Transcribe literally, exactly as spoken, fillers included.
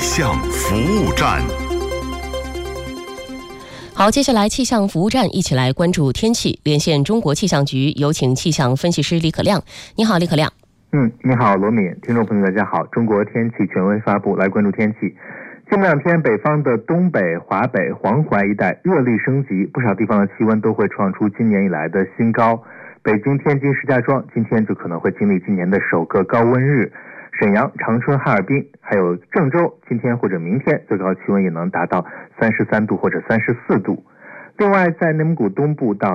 象服务站。 好，接下来气象服务站一起来关注天气。连线中国气象局，有请气象分析师李可亮。你好，李可亮。 嗯，你好，罗敏。听众朋友大家好，中国天气权威发布，来关注天气。近两天北方的东北、华北、黄淮一带热力升级，不少地方的气温都会创出今年以来的新高。北京、天津、石家庄今天就可能会经历今年的首个高温日。沈阳、长春、哈尔滨还有郑州今天或者明天最高气温也能达到三十三度或者三十四度。另外在内蒙古东部到